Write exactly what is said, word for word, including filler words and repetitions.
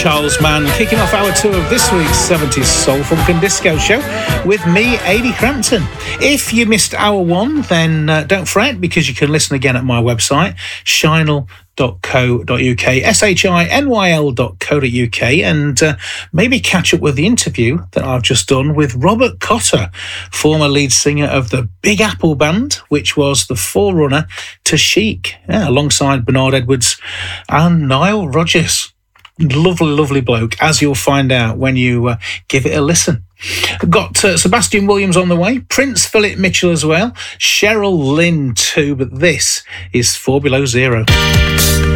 Charles Mann, kicking off hour two of this week's seventies Soul, Funk and Disco show with me, Ady Crampton. If you missed hour one, then uh, don't fret, because you can listen again at my website, shinel dot co dot uk, S H I N Y L dot co dot uk, and uh, maybe catch up with the interview that I've just done with Robert Cotter, former lead singer of the Big Apple Band, which was the forerunner to Chic, yeah, alongside Bernard Edwards and Nile Rodgers. Lovely, lovely bloke, as you'll find out when you uh, give it a listen. Got uh, Sebastian Williams on the way, Prince Philip Mitchell as well, Cheryl Lynn too, but this is Four Below Zero.